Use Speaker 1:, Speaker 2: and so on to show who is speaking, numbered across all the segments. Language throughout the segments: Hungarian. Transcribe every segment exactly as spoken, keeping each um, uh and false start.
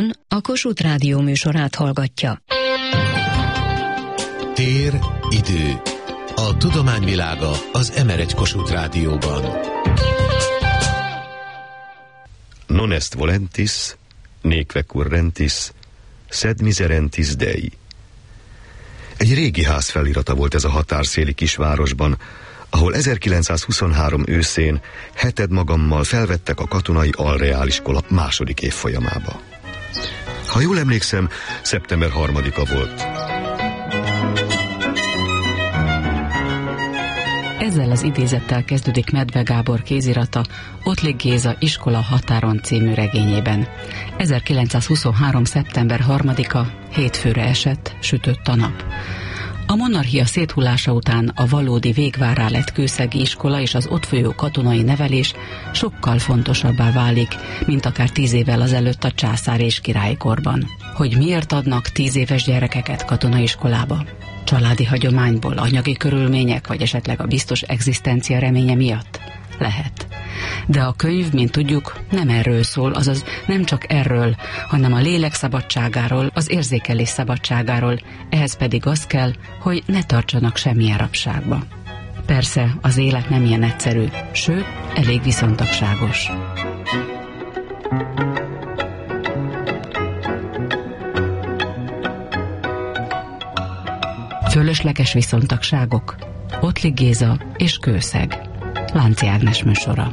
Speaker 1: Ön a Kossuth Rádió műsorát hallgatja.
Speaker 2: Tér, idő. A tudomány világa az em er egy Kossuth Rádióban.
Speaker 3: Non est volentis, neque currentis, sed miserentis Dei. Egy régi ház felirata volt ez a határszéli kisvárosban, ahol ezerkilencszázhuszonhárom őszén heted magammal felvettek a katonai alreáliskola második évfolyamába. Ha jól emlékszem, szeptember harmadika volt.
Speaker 4: Ezzel az idézettel kezdődik Medve Gábor kézirata Ottlik Géza Iskola határon című regényében. ezerkilencszázhuszonhárom. szeptember harmadika, hétfőre esett, sütött a nap. A monarchia széthullása után a valódi végvárrá lett kőszegi iskola és az ott folyó katonai nevelés sokkal fontosabbá válik, mint akár tíz évvel azelőtt a császár és királykorban. Hogy miért adnak tíz éves gyerekeket katonai iskolába? Családi hagyományból, anyagi körülmények, vagy esetleg a biztos egzisztencia reménye miatt? Lehet. De a könyv, mint tudjuk, nem erről szól, azaz nem csak erről, hanem a lélek szabadságáról, az érzékelés szabadságáról, ehhez pedig az kell, hogy ne tartsanak semmilyen rabságba. Persze, az élet nem ilyen egyszerű, sőt, elég viszontagságos. Fölösleges viszontagságok, Ottlik Géza és Kőszeg. Lánci Ágnes műsora.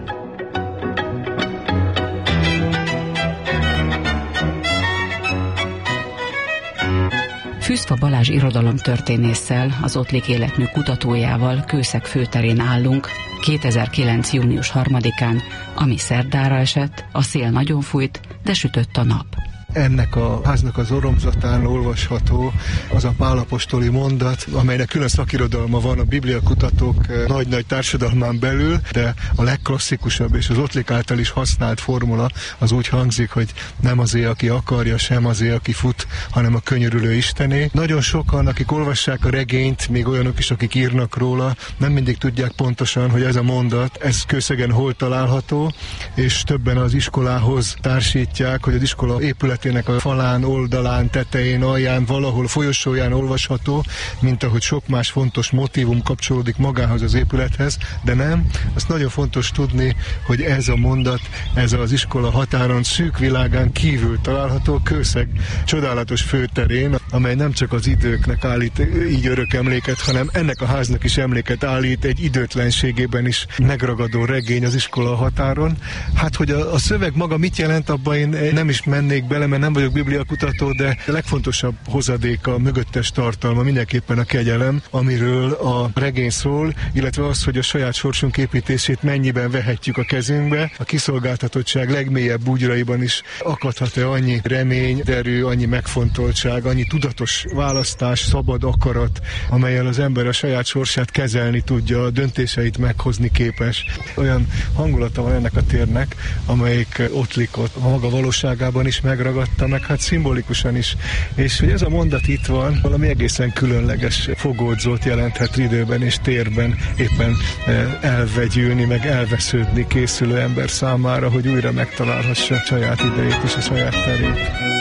Speaker 4: Fűzfa Balázs irodalomtörténésszel, az Ottlik életmű kutatójával Kőszeg főterén állunk kétezer-kilenc. június harmadikán, ami szerdára esett, a szél nagyon fújt, de sütött a nap.
Speaker 5: Ennek a háznak az oromzatán olvasható az a Pál apostoli mondat, amelynek külön szakirodalma van a bibliakutatók nagy-nagy társadalmán belül, de a legklasszikusabb és az Ottlik által is használt formula az úgy hangzik, hogy nem azért, aki akarja, sem azért, aki fut, hanem a könyörülő Istené. Nagyon sokan, akik olvassák a regényt, még olyanok is, akik írnak róla, nem mindig tudják pontosan, hogy ez a mondat, ez Kőszegen hol található, és többen az iskolához társítják, hogy az iskola épület a falán, oldalán, tetején, alján, valahol folyosóján olvasható, mint ahogy sok más fontos motívum kapcsolódik magához az épülethez, de nem. Azt nagyon fontos tudni, hogy ez a mondat, ez az iskola határon, szűk világán kívül található, Kőszeg csodálatos főterén, amely nem csak az időknek állít így örök emléket, hanem ennek a háznak is emléket állít, egy időtlenségében is megragadó regény az iskola határon. Hát, hogy a, a szöveg maga mit jelent, abban én nem is mennék bele, mert nem vagyok bibliakutató, de a legfontosabb hozadéka, a mögöttes tartalma mindenképpen a kegyelem, amiről a regény szól, illetve az, hogy a saját sorsunk építését mennyiben vehetjük a kezünkbe. A kiszolgáltatottság legmélyebb bugyraiban is akadhat-e annyi remény, erő, annyi megfontoltság, annyi tudatos választás, szabad akarat, amellyel az ember a saját sorsát kezelni tudja, a döntéseit meghozni képes. Olyan hangulata van ennek a térnek, amelyik Ottlikot a maga valóságában is megragadta, meg hát szimbolikusan is. És hogy ez a mondat itt van, valami egészen különleges fogódzót jelenthet időben és térben, éppen elvegyülni, meg elvesződni készülő ember számára, hogy újra megtalálhassa a saját idejét és a saját terét.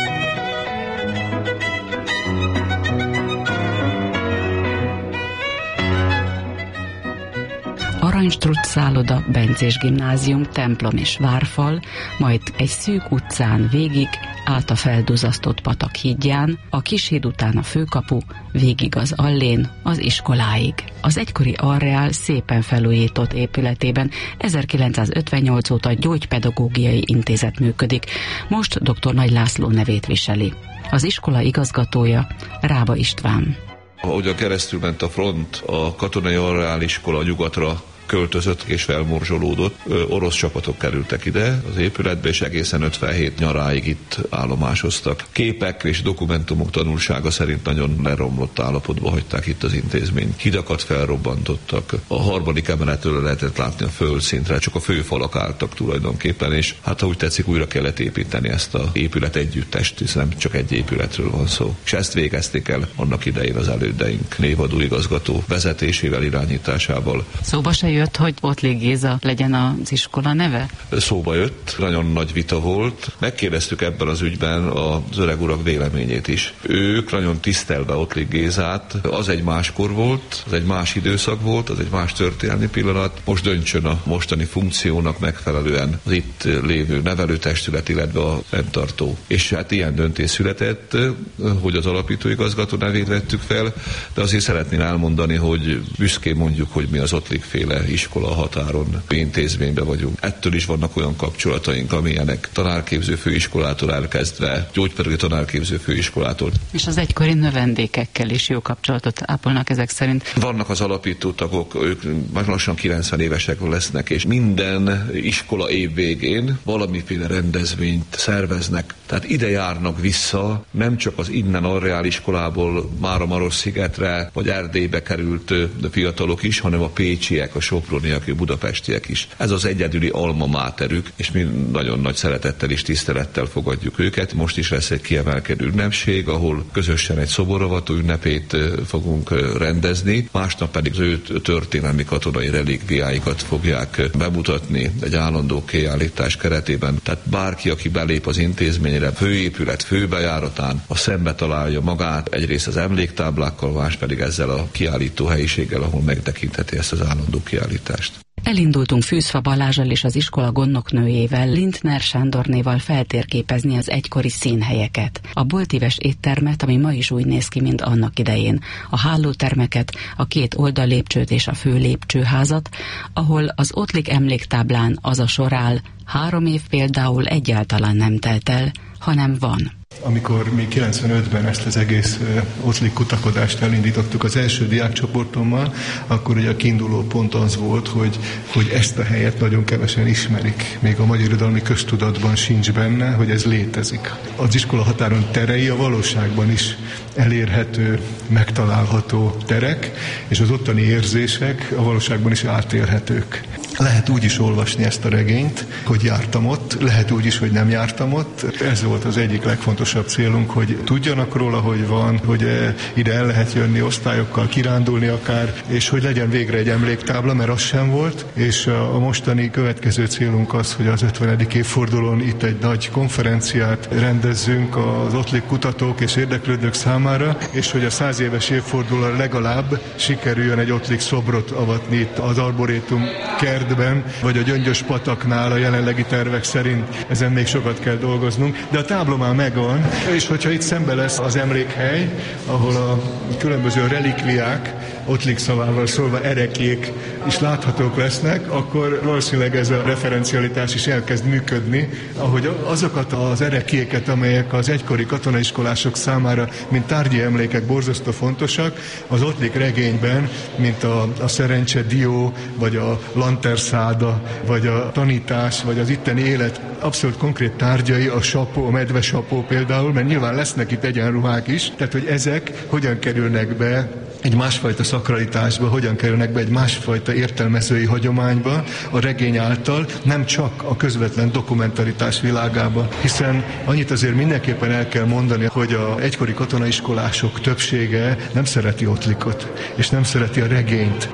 Speaker 4: Aranystruc szálloda, Bencés gimnázium, templom és várfal, majd egy szűk utcán végig, át a felduzasztott patak hídján, a Kishíd után a főkapu, végig az allén, az iskoláig. Az egykori Arreál szépen felújított épületében ezerkilencszázötvennyolc óta gyógypedagógiai intézet működik, most dr. Nagy László nevét viseli. Az iskola igazgatója Rába István.
Speaker 6: Ahogyan keresztül ment a front, a katonai alreáliskola nyugatra költözött és felmorzsolódott. Orosz csapatok kerültek ide az épületbe, és egészen ötvenhét nyaráig itt állomásoztak. Képek és dokumentumok tanulsága szerint nagyon leromlott állapotba hagyták itt az intézményt. Hidakat felrobbantottak. A harmadik emeletről lehetett látni a földszintre, csak a főfalak álltak tulajdonképpen, és hát ha úgy tetszik, újra kellett építeni ezt az épület együttest, hiszen nem csak egy épületről van szó. És ezt végezték el annak idején az elődeink névadó igazgató vezetésével, irányításával.
Speaker 4: Szóba se jött, hogy Ottlik Géza legyen az iskola neve?
Speaker 6: Szóba jött, nagyon nagy vita volt. Megkérdeztük ebben az ügyben az öreg urak véleményét is. Ők nagyon tisztelve Ottlik Gézát, az egy máskor volt, az egy más időszak volt, az egy más történelmi pillanat. Most döntsön a mostani funkciónak megfelelően az itt lévő nevelőtestület, illetve a fenntartó. És hát ilyen döntés született, hogy az alapítóigazgató nevét vettük fel, de azért szeretném elmondani, hogy büszkén mondjuk, hogy mi az Ottlik-féle iskola határon intézményben vagyunk. Ettől is vannak olyan kapcsolataink, amilyenek tanárképző főiskolától elkezdve, gyógypedagógiai tanárképző főiskolától.
Speaker 4: És az egykori növendékekkel is jó kapcsolatot ápolnak ezek szerint.
Speaker 6: Vannak az alapító tagok, ők már lassan kilencven évesek lesznek, és minden iskola év végén valamiféle rendezvényt szerveznek. Tehát ide járnak vissza, nem csak az innen a reáliskolából Mára-Maros-szigetre vagy Erdélybe került fiatalok is, hanem a pécsiek, a soproniak, a budapestiek is. Ez az egyedüli alma máterük, és mi nagyon nagy szeretettel és tisztelettel fogadjuk őket. Most is lesz egy kiemelkedő ünnepség, ahol közösen egy szoboravatói ünnepét fogunk rendezni, másnap pedig az ő történelmi katonai relikviáikat fogják bemutatni egy állandó kiállítás keretében. Tehát bárki, aki belép az intézményre, főépület főbejáratán, a szembe találja magát, egyrészt az emléktáblákkal, más pedig ezzel a kiállító helyiséggel, ahol megtekintheti ezt az állandó kiállítást.
Speaker 4: Elindultunk Fűzfa Balázsal és az iskola gondnoknőjével, Lindner Sándornéval feltérképezni az egykori színhelyeket. A boltíves éttermet, ami ma is úgy néz ki, mint annak idején. A hálótermeket, a két oldallépcsőt és a fő lépcsőházat, ahol az Ottlik emléktáblán az a sor áll, három év például egyáltalán nem telt el, hanem van.
Speaker 5: Amikor mi kilencvenötben ezt az egész Ottlik kutakodást elindítottuk az első diákcsoportommal, akkor ugye a kiinduló pont az volt, hogy, hogy ezt a helyet nagyon kevesen ismerik. Még a magyar irodalmi köztudatban sincs benne, hogy ez létezik. Az iskola határon terei a valóságban is elérhető, megtalálható terek, és az ottani érzések a valóságban is átélhetők. Lehet úgy is olvasni ezt a regényt, hogy jártam ott, lehet úgy is, hogy nem jártam ott. Ez volt az egyik legfontosabb célunk, hogy tudjanak róla, hogy van, hogy ide el lehet jönni osztályokkal, kirándulni akár, és hogy legyen végre egy emléktábla, mert az sem volt. És a mostani következő célunk az, hogy az ötvenedik évfordulón itt egy nagy konferenciát rendezzünk az Ottlik kutatók és érdeklődők számára, és hogy a száz éves évfordulóra legalább sikerüljön egy Ottlik szobrot avatni itt az Arborétum kert, vagy a Gyöngyös pataknál a jelenlegi tervek szerint ezen még sokat kell dolgoznunk, de a tábla már megvan, és hogyha itt szembe lesz az emlékhely, ahol a különböző relikviák, Ottlik szavával szólva erekék is láthatók lesznek, akkor valószínűleg ez a referencialitás is elkezd működni, ahogy azokat az erekéket, amelyek az egykori katonaiskolások számára, mint tárgyi emlékek borzasztó fontosak, az Ottlik regényben, mint a, a szerencse dió, vagy a lanterszáda, vagy a tanítás, vagy az itteni élet abszolút konkrét tárgyai, a sapó, a medvesapó például, mert nyilván lesznek itt egyenruhák is, tehát hogy ezek hogyan kerülnek be egy másfajta szakralitásba, hogyan kerülnek be egy másfajta értelmezői hagyományba a regény által, nem csak a közvetlen dokumentaritás világába, hiszen annyit azért mindenképpen el kell mondani, hogy az egykori katonaiskolások többsége nem szereti Ottlikot, és nem szereti a regényt.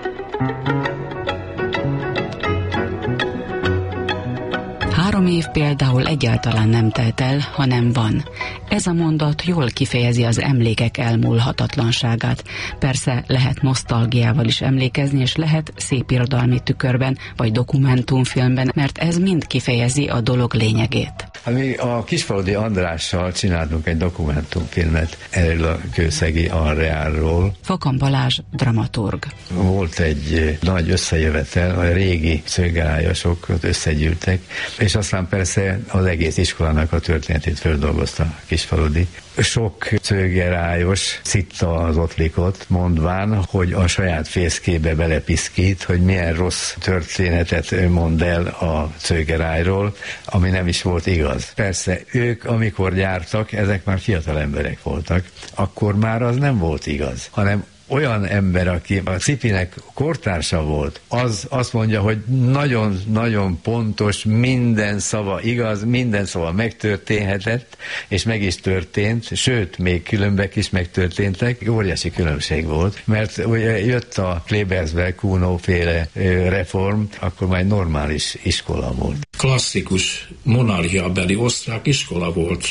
Speaker 4: Három év például egyáltalán nem telt el, hanem van. Ez a mondat jól kifejezi az emlékek elmúlhatatlanságát. Persze lehet nosztalgiával is emlékezni, és lehet szépirodalmi tükörben, vagy dokumentumfilmben, mert ez mind kifejezi a dolog lényegét.
Speaker 7: Mi a Kisfaludy Andrással csináltunk egy dokumentumfilmet erről a kőszegi Alreálról.
Speaker 4: Fakon Balázs, dramaturg.
Speaker 7: Volt egy nagy összejövetel, a régi szögerájasok összegyűltek, és aztán persze az egész iskolának a történetét földolgozta Kisfaludy. Sok cőgerályos szitta az Ottlikot, mondván, hogy a saját fészkébe belepiszkít, hogy milyen rossz történetet mond el a cőgerályról, ami nem is volt igaz. Persze ők, amikor gyártak, ezek már fiatal emberek voltak, akkor már az nem volt igaz, hanem olyan ember, aki a Cipinek kortársa volt, az azt mondja, hogy nagyon-nagyon pontos, minden szava igaz, minden szava megtörténhetett, és meg is történt, sőt, még különbek is megtörténtek. Óriási különbség volt, mert ugye jött a Klebersberg, Kuno féle reform, akkor már egy normális iskola volt.
Speaker 8: Klasszikus monarchiabeli osztrák iskola volt.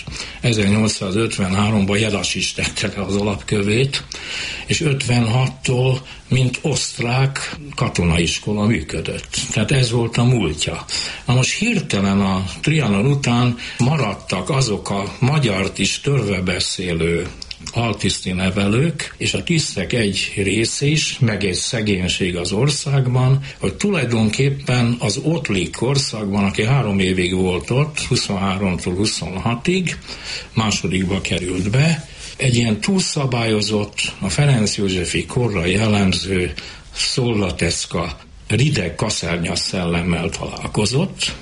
Speaker 8: ezernyolcszázötvenháromban Jelas is tette le az alapkövét, és ötvenhattól mint osztrák katonaiskola működött. Tehát ez volt a múltja. Na most hirtelen a Trianon után maradtak azok a magyart is törvebeszélő altiszti nevelők, és a tisztek egy része is, meg egy szegénység az országban, hogy tulajdonképpen az Ottlik korszakban, aki három évig volt ott, huszonháromtól huszonhatig, másodikba került be, egy ilyen túlszabályozott, a Ferenc Józsefi korra jellemző szollateszka, rideg kaszárnya szellemmel találkozott.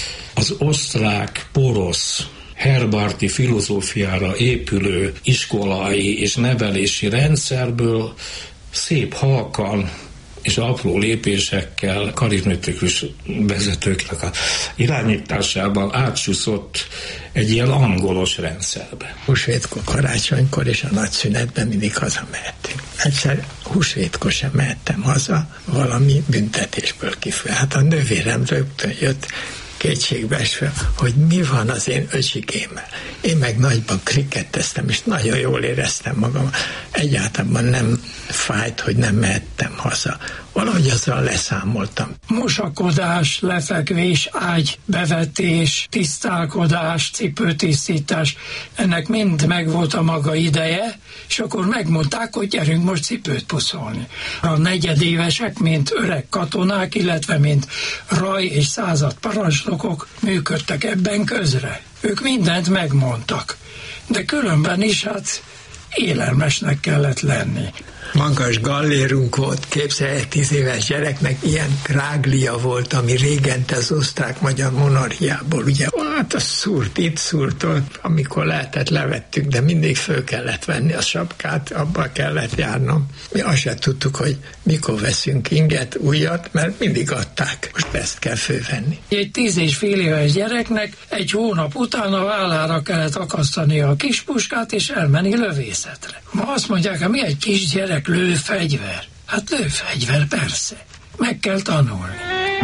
Speaker 8: Az osztrák, porosz, herbarti filozófiára épülő iskolai és nevelési rendszerből szép halkan és apró lépésekkel karizmatikus vezetőknek a irányításában átsúszott egy ilyen angolos rendszerbe.
Speaker 9: Húsvétkor, karácsonykor és a nagy szünetben mindig hazamehetünk. Egyszer húsvétkor sem mehettem haza, valami büntetésből kifolyólag. Hát a nővérem rögtön jött, kétségbeesve, hogy mi van az én öcsikémmel. Én meg nagyban kriketteztem, és nagyon jól éreztem magam. Egyáltalán nem fájt, hogy nem mehettem haza. Valahogy azzal leszámoltam.
Speaker 10: Mosakodás, lefekvés, ágy, bevetés, tisztálkodás, cipőtisztítás, ennek mind megvolt a maga ideje, és akkor megmondták, hogy gyerünk most cipőt puszolni. A negyedévesek, mint öreg katonák, illetve mint raj és század parancsnokok működtek ebben közre. Ők mindent megmondtak, de különben is hát élelmesnek kellett lenni.
Speaker 9: Magas gallérunk volt, képzelj, egy tíz éves gyereknek ilyen kráglia volt, ami régen az osztrák-magyar monarchiából, ugye, hát az szúrt, itt szúrt, ott, amikor lehetett, levettük, de mindig föl kellett venni a sapkát, abba kellett járnom. Mi azt sem tudtuk, hogy mikor veszünk inget, újat, mert mindig adták. Most ezt kell fölvenni.
Speaker 10: Egy tíz és fél éves gyereknek egy hónap után a vállára kellett akasztani a kispuskát, és elmenni lövészetre. Ma azt mondják, hogy mi egy kis gyerek lőfegyver. Hát lőfegyver, persze. Meg kell tanulni.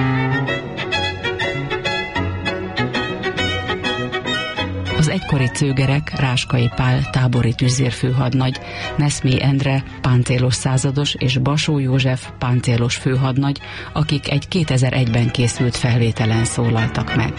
Speaker 4: Az egykori cőgerek Ráskai Pál tábori tüzérfőhadnagy, Neszmé Endre páncélos százados és Basó József páncélos főhadnagy, akik egy kétezer-egyben készült felvételen szólaltak meg.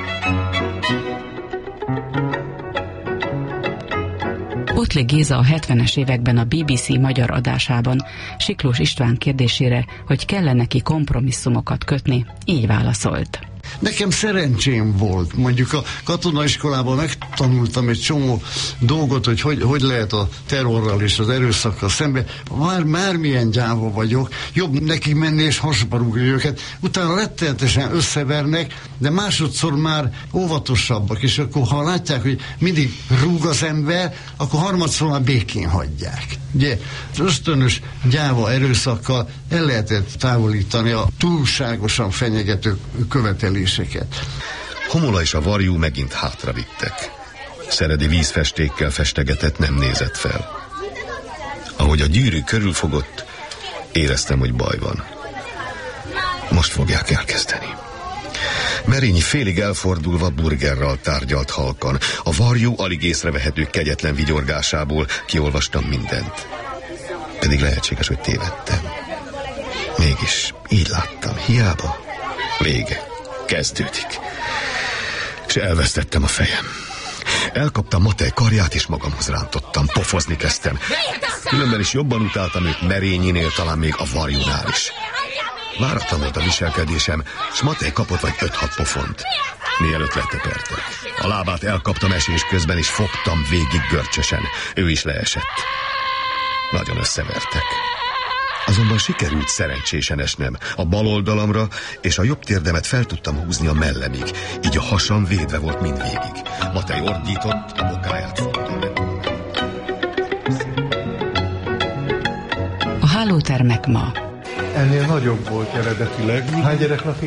Speaker 4: Ottlik Géza a hetvenes években a bé bé cé magyar adásában Siklós István kérdésére, hogy kellene neki kompromisszumokat kötni, így válaszolt.
Speaker 11: Nekem szerencsém volt, mondjuk a katonaiskolában megtanultam egy csomó dolgot, hogy hogy, hogy lehet a terrorral és az erőszakkal szembe. Már, már milyen gyáva vagyok, jobb neki menni és hasba rúgni őket. Utána rettenetesen összevernek, de másodszor már óvatosabbak, és akkor ha látják, hogy mindig rúg az ember, akkor harmadszor már békén hagyják. Ugye, az ösztönös gyáva erőszakkal el lehetett távolítani a túlságosan fenyegető követeléseket.
Speaker 3: Homola és a varjú megint hátra vittek. Szeredi vízfestékkel festegetett nem nézett fel. Ahogy a gyűrű körülfogott, éreztem, hogy baj van. Most fogják elkezdeni. Merényi félig elfordulva burgerral tárgyalt halkan. A varjú alig észrevehető kegyetlen vigyorgásából kiolvastam mindent. Pedig lehetséges, hogy tévedtem. Mégis így láttam, hiába. Vége. Kezdődik. És elvesztettem a fejem. Elkaptam Matej karját, és magamhoz rántottam. Pofozni kezdtem. Különben is jobban utáltam őt Merényinél, talán még a varjúnál is. Váratlan volt a viselkedésem, s Matej kapott vagy öt-hat pofont. Mielőtt letepertek. A lábát elkaptam esés közben, és fogtam végig görcsösen. Ő is leesett. Nagyon összevertek. Azonban sikerült szerencsésen esnem a bal oldalamra, és a jobb térdemet fel tudtam húzni a mellemig, így a hasam védve volt mindvégig. Matej ordított, a bokáját fogtam.
Speaker 4: Hálótermek ma.
Speaker 5: Ennél nagyobb volt eredetileg. Hány gyerek lakik?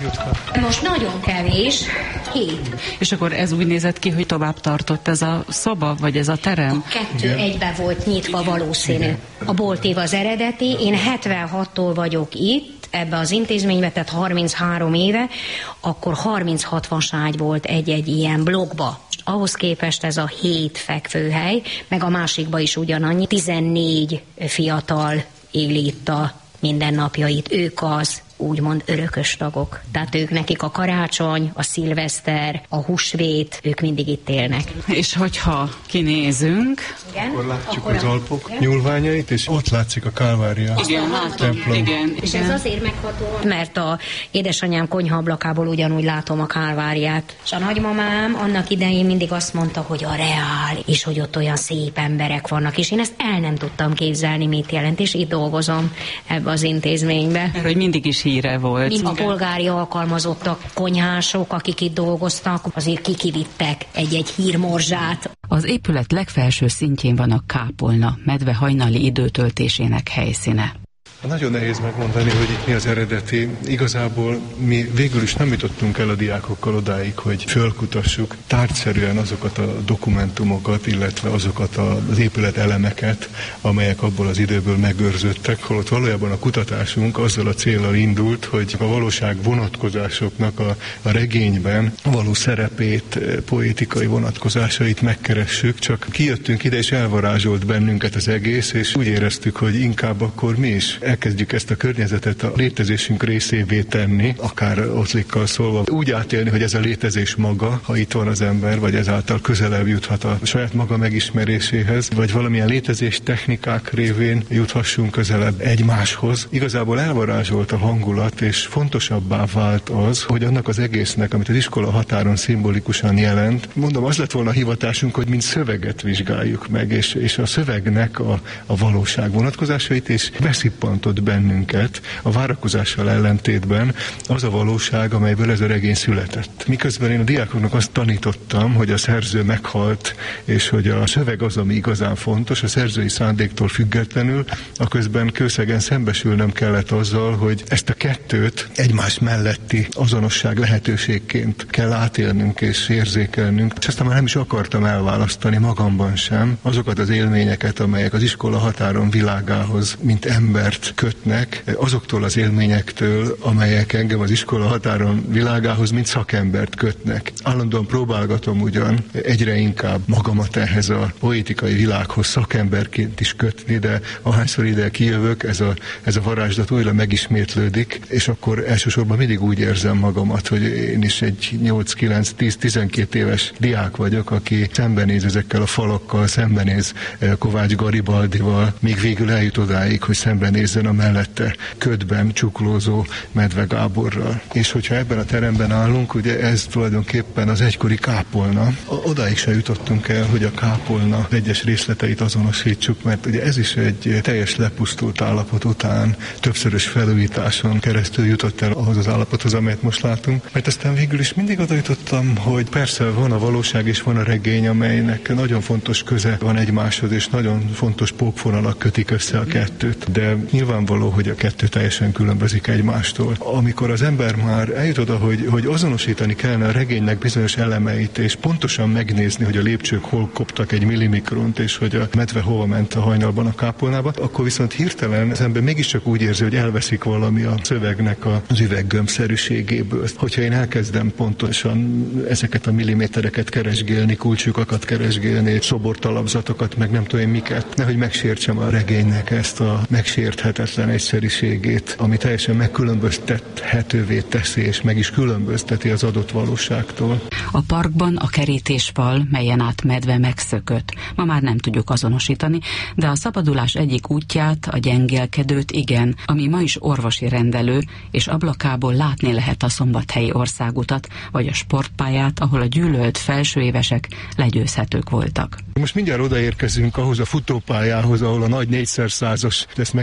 Speaker 12: Most nagyon kevés, hét.
Speaker 4: És akkor ez úgy nézett ki, hogy tovább tartott ez a szoba, vagy ez a terem?
Speaker 12: A kettő Igen. egybe volt nyitva valószínű. Igen. A boltív az eredeti, én hetvenhattól vagyok itt, ebbe az intézménybe, tehát harminchárom éve, akkor harminc-hatvan ágy volt egy-egy ilyen blokkba. Ahhoz képest ez a hét fekvőhely, meg a másikba is ugyanannyi, tizennégy fiatal éli itt a mindennapjait, ők az úgymond örökös tagok. Tehát ők nekik a karácsony, a szilveszter, a húsvét, ők mindig itt élnek.
Speaker 4: És hogyha kinézünk,
Speaker 12: igen,
Speaker 5: akkor látjuk
Speaker 12: akkor
Speaker 5: az Alpok igen. nyúlványait, és ott látszik a Kálvária
Speaker 4: igen,
Speaker 5: templom.
Speaker 4: Igen,
Speaker 12: és
Speaker 4: igen.
Speaker 12: ez azért megható, mert a édesanyám konyhaablakából ugyanúgy látom a Kálváriát. És a nagymamám annak idején mindig azt mondta, hogy a reál, és hogy ott olyan szép emberek vannak, és én ezt el nem tudtam képzelni, mit jelent, és itt dolgozom ebbe az intézménybe.
Speaker 4: Mert hogy mindig is híre volt.
Speaker 12: Mind a polgári alkalmazottak, konyhások, akik itt dolgoztak, azért kikivittek egy-egy hírmorzsát.
Speaker 4: Az épület legfelső szintjén van a kápolna, medve hajnali időtöltésének helyszíne.
Speaker 5: Nagyon nehéz megmondani, hogy itt mi az eredeti. Igazából mi végül is nem jutottunk el a diákokkal odáig, hogy fölkutassuk tárgyszerűen azokat a dokumentumokat, illetve azokat az épület elemeket, amelyek abból az időből megőrződtek, holott valójában a kutatásunk azzal a céllal indult, hogy a valóság vonatkozásoknak a, a regényben való szerepét, poétikai vonatkozásait megkeressük, csak kijöttünk ide, és elvarázsolt bennünket az egész, és úgy éreztük, hogy inkább akkor mi is elkezdjük ezt a környezetet a létezésünk részévé tenni, akár Oszlikkal szólva, úgy átélni, hogy ez a létezés maga, ha itt van az ember, vagy ezáltal közelebb juthat a saját maga megismeréséhez, vagy valamilyen létezés technikák révén juthassunk közelebb egymáshoz. Igazából elvarázsolt a hangulat, és fontosabbá vált az, hogy annak az egésznek, amit az iskola határon szimbolikusan jelent, mondom, az lett volna a hivatásunk, hogy mint szöveget vizsgáljuk meg, és, és a szövegnek a, a valóság vonatkozásait, és beszippantott bennünket a várakozással ellentétben az a valóság, amelyből ez a regény született. Miközben én a diákoknak azt tanítottam, hogy a szerző meghalt, és hogy a szöveg az, ami igazán fontos, a szerzői szándéktól függetlenül, aközben kőszegen szembesülnöm kellett azzal, hogy ezt a kettőt egymás melletti azonosság lehetőségként kell átélnünk és érzékelnünk. És aztán már nem is akartam elválasztani magamban sem azokat az élményeket, amelyek az iskola határon világához, mint embert kötnek, azoktól az élményektől, amelyek engem az iskola határon világához, mint szakembert kötnek. Állandóan próbálgatom ugyan egyre inkább magamat ehhez a poétikai világhoz szakemberként is kötni, de ahányszor ide kijövök, ez a, ez a varázslat újra megismétlődik, és akkor elsősorban mindig úgy érzem magamat, hogy én is egy nyolc kilenc tíz tizenkét éves diák vagyok, aki szembenéz ezekkel a falakkal, szembenéz Kovács Garibaldival, míg végül eljut odáig, hogy szembenézzen a mellette ködben csuklózó Medve Gáborral. És hogyha ebben a teremben állunk, ugye ez tulajdonképpen az egykori kápolna. Odáig se jutottunk el, hogy a kápolna egyes részleteit azonosítsuk, mert ugye ez is egy teljes lepusztult állapot után többszörös felújításon keresztül jutott el ahhoz az állapothoz, amelyet most látunk. Mert aztán végül is mindig oda jutottam, hogy persze van a valóság és van a regény, amelynek nagyon fontos köze van egymáshoz, és nagyon fontos pókfonalak kötik össze a kettőt. De nyilvánvaló, hogy a kettő teljesen különbözik egymástól. Amikor az ember már eljut oda, hogy, hogy azonosítani kellene a regénynek bizonyos elemeit, és pontosan megnézni, hogy a lépcsők hol koptak egy millimikront, és hogy a medve hova ment a hajnalban a kápolnába, akkor viszont hirtelen az ember mégiscsak úgy érzi, hogy elveszik valami a szövegnek az üveggömbszerűségéből. Hogyha én elkezdem pontosan ezeket a millimétereket keresgélni, kulcsukakat keresgélni, szobortalapzatokat, meg nem tudom miket, nehogy megsértsem a regénynek ezt a megsérthetetlen egyszeriségét, ami teljesen megkülönböztethetővé teszi, és meg is különbözteti az adott valóságtól.
Speaker 4: A parkban a kerítésfal, melyen át medve megszökött. Ma már nem tudjuk azonosítani, de a szabadulás egyik útját, a gyengélkedőt igen, ami ma is orvosi rendelő, és ablakából látni lehet a szombathelyi országutat, vagy a sportpályát, ahol a gyűlölt felsőévesek legyőzhetők voltak.
Speaker 5: Most mindjárt odaérkezünk ahhoz a futópályához, ahol a nagy négyszerszázas, de ezt megint persze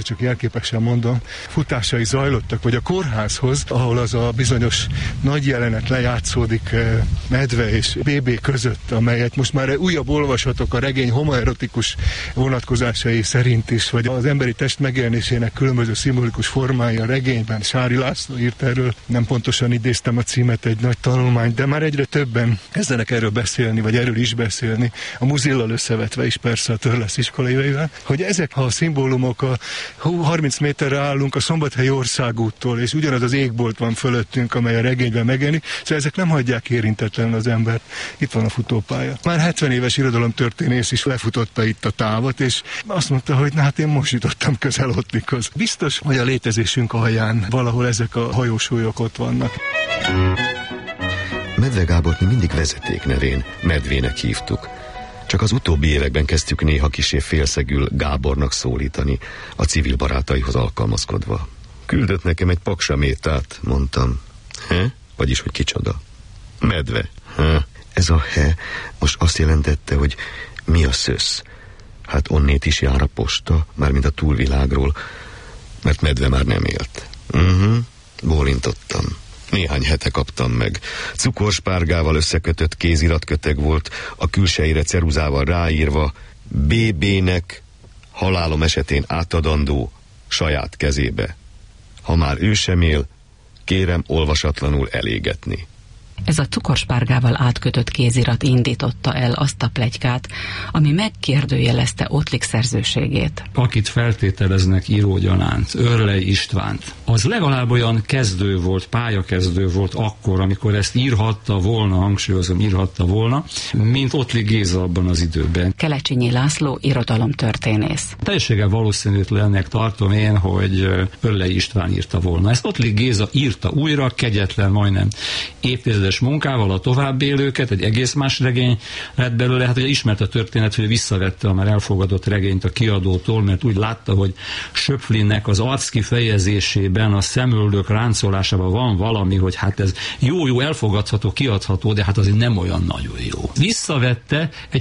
Speaker 5: csak jelképesen mondom, futásai zajlottak, vagy a kórházhoz, ahol az a bizonyos nagy jelenet lejátszódik medve és bébé között, amelyet most már újabb olvasatok a regény homoerotikus vonatkozásai szerint is, vagy az emberi test megjelenésének különböző szimbolikus formái a regényben. Sári László írt erről, nem pontosan idéztem a címet, egy nagy tanulmány, de már egyre többen kezdenek erről beszélni, vagy erről is beszélni, a Muzillal összevetve is persze a Törlesz iskola éveivel, hogy ezek a szimbólumok, a harminc méterre állunk a Szombathelyi országúttól, és ugyanaz az égbolt van fölöttünk, amely a regényben megjelenik, szóval ezek nem hagyják érintetlen az embert. Itt van a futópálya. Már hetven éves irodalomtörténész is lefutotta itt a távot, és azt mondta, hogy na hát én most jutottam közel Ottlikhoz. Biztos, hogy a létezésünk alján valahol ezek a hajósúlyok ott vannak.
Speaker 3: Medve Gábort mi mindig vezeték nevén, Medvének hívtuk. Csak az utóbbi években kezdtük néha kisé félszegül Gábornak szólítani, a civil barátaihoz alkalmazkodva. Küldött nekem egy paksamétát, mondtam. He? Vagyis, hogy kicsoda? Medve. He? Ez a he most azt jelentette, hogy mi a szösz. Hát onnét is jár a posta, mármint a túlvilágról, mert medve már nem élt. Uh-huh. Bólintottam. Néhány hete kaptam meg. Cukorspárgával összekötött kéziratköteg volt, a külsejére ceruzával ráírva, bé bének halálom esetén átadandó saját kezébe. Ha már ő sem él, kérem olvasatlanul elégetni.
Speaker 4: Ez a cukorspárgával átkötött kézirat indította el azt a pletykát, ami megkérdőjelezte Ottlik szerzőségét.
Speaker 13: Akit feltételeznek írógyanánt, Örlei Istvánt, az legalább olyan kezdő volt, pályakezdő volt akkor, amikor ezt írhatta volna, hangsúlyozom, írhatta volna, mint Ottlik Géza abban az időben.
Speaker 4: Kelecsényi László irodalomtörténész.
Speaker 13: Teljességgel valószínűtlennek tartom én, hogy Örlei István írta volna. Ezt Ottlik Géza írta újra, kegyetlen, majdnem évtizedes munkával a továbbélőket, egy egész más regény lett belőle. Hát ugye ismert a történet, hogy visszavette a már elfogadott regényt a kiadótól, mert úgy látta, hogy Schöpflinnek az arc kifejezésében, a szemöldök ráncolásában van valami, hogy hát ez jó-jó, elfogadható, kiadható, de hát azért nem olyan nagyon jó. Visszavette, egy